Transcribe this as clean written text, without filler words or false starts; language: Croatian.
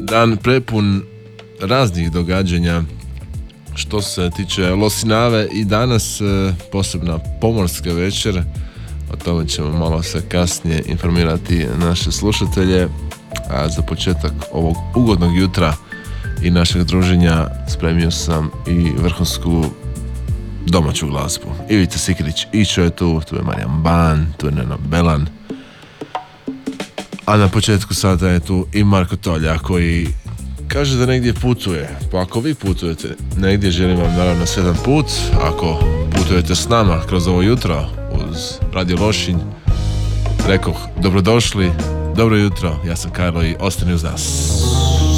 Dan prepun raznih događanja što se tiče Losinave i danas posebna pomorska večer. O tome ćemo malo se kasnije informirati naše slušatelje. A za početak ovog ugodnog jutra i našeg druženja spremio sam i vrhunsku domaću glazbu. Ivica Sikirić Ićo je tu je Marijan Ban, tu je Neno Belan. A na početku sata je tu i Marko Tolja koji kaže da negdje putuje. Pa ako vi putujete negdje, želim vam naravno sretan put. Ako putujete s nama kroz ovo jutro uz Radio Lošinj, rekoh dobrodošli, dobro jutro, ja sam Karlo i ostani uz nas.